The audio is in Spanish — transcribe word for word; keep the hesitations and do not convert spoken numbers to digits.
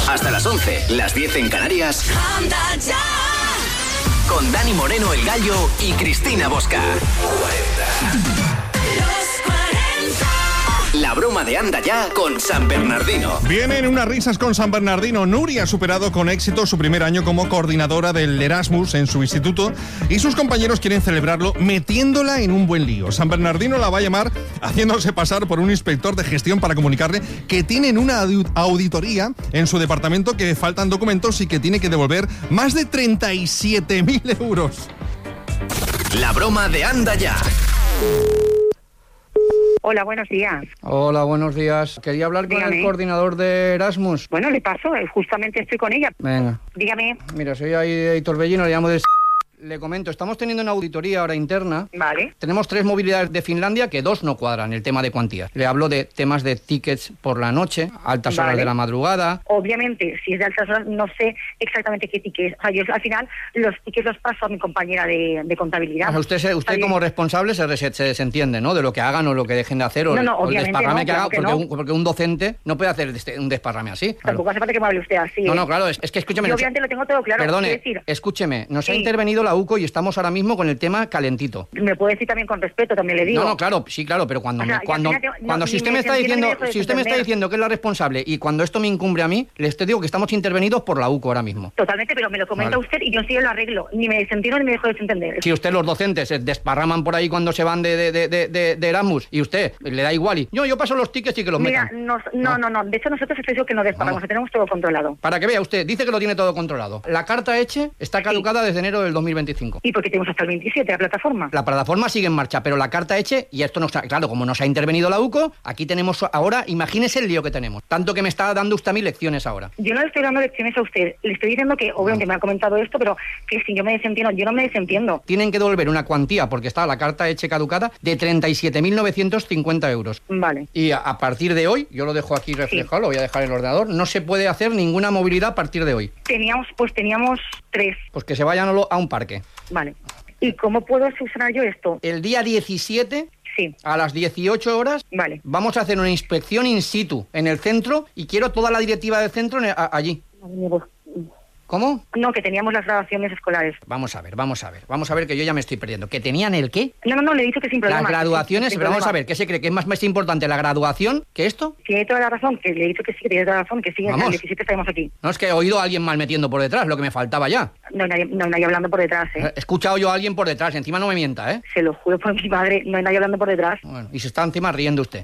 Hasta las once, las diez en Canarias. Anda ya. Con Dani Moreno, el Gallo, y Cristina Bosca. cuarenta. La broma de Anda Ya con San Bernardino. Vienen unas risas con San Bernardino. Nuria ha superado con éxito su primer año como coordinadora del Erasmus en su instituto y sus compañeros quieren celebrarlo metiéndola en un buen lío. San Bernardino la va a llamar haciéndose pasar por un inspector de gestión para comunicarle que tienen una auditoría en su departamento, que faltan documentos y que tiene que devolver más de treinta y siete mil euros. La broma de Anda Ya. Hola, buenos días. Hola, buenos días. Quería hablar con Dígame. el coordinador de Erasmus. Bueno, le paso, eh, justamente estoy con ella. Venga. Dígame. Mira, soy ahí Heitor Bellino, le llamo de... Le comento, estamos teniendo una auditoría ahora interna. Vale. Tenemos tres movilidades de Finlandia que dos no cuadran el tema de cuantías. Le hablo de temas de tickets por la noche, altas Vale. horas de la madrugada. Obviamente, si es de altas horas, no sé exactamente qué tickets. O sea, yo al final los tickets los paso a mi compañera de, de contabilidad. O sea, usted, se- usted Está como bien. responsable se, res- se desentiende, ¿no? De lo que hagan o lo que dejen de hacer o, No, no, o el obviamente desparrame no, que haga, claro que porque, no. un, porque un docente no puede hacer este- un desparrame así. Claro. Tampoco hace falta que me hable usted así. No, ¿eh? no, claro, es, es que escúcheme. Yo nos- obviamente lo tengo todo claro. Perdone, quiero decir, escúcheme, nos ha Sí. intervenido la U C O y estamos ahora mismo con el tema calentito. me puede decir también con respeto, también le digo. No, no, claro, sí, claro, pero cuando, O sea, me- y cuando, al final te- no, cuando ni si usted me me está entiende ni diciendo, me dejo de si usted me está entender. diciendo que es la responsable y cuando esto me incumbre a mí, les te digo que estamos intervenidos por la U C O ahora mismo. Totalmente, pero me lo comenta Vale. usted y yo sí lo arreglo. Ni me desentiendo ni me dejo de desentender. Si usted los docentes se desparraman por ahí cuando se van de, de, de, de, de- de Erasmus y usted le da igual y yo, yo paso los tickets y que los Mira, metan. nos- no, no, no. De hecho, nosotros es eso que nos desparamos, Vamos. tenemos todo controlado. Para que vea usted, dice que lo tiene todo controlado. La carta Eche está caducada desde enero del dos mil veinticinco. ¿Y por qué tenemos hasta el veintisiete la plataforma? La plataforma sigue en marcha, pero la carta Eche, y esto nos ha, claro, como nos ha intervenido la U C O, aquí tenemos ahora, imagínese el lío que tenemos. Tanto que me está dando usted a mí lecciones ahora. Yo no le estoy dando lecciones a usted. Le estoy diciendo que, obviamente, me ha comentado esto, pero que si yo me desentiendo, yo no me desentiendo. Tienen que devolver una cuantía, porque está la carta Eche caducada, de treinta y siete mil novecientos cincuenta euros. Vale. Y a, a partir de hoy, yo lo dejo aquí reflejado, lo voy a dejar en el ordenador, no se puede hacer ninguna movilidad a partir de hoy. Teníamos, pues teníamos tres. Pues que se vayan a lo- a un parque. Vale. ¿Y cómo puedo subsanar yo esto? El día diecisiete, Sí. a las dieciocho horas, Vale. vamos a hacer una inspección in situ en el centro y quiero toda la directiva del centro en el- a- allí. ¿Cómo? No, que teníamos las graduaciones escolares. Vamos a ver, vamos a ver, vamos a ver que yo ya me estoy perdiendo. ¿Que tenían el qué? No, no, no, le he dicho que sin problema. Las graduaciones, Sin pero vamos a problema. ver, ¿qué se cree? ¿Que es más, más importante la graduación que esto? Tiene toda la razón, que le he dicho que sí, que tiene toda la razón, que sí, hasta Vamos. el diecisiete estaremos aquí. No, es que he oído a alguien mal metiendo por detrás, lo que me faltaba ya. No hay nadie, no hay nadie hablando por detrás, ¿eh? He escuchado yo a alguien por detrás, encima no me mienta, ¿eh? Se lo juro por mi madre, no hay nadie hablando por detrás. Bueno, y se está encima riendo usted.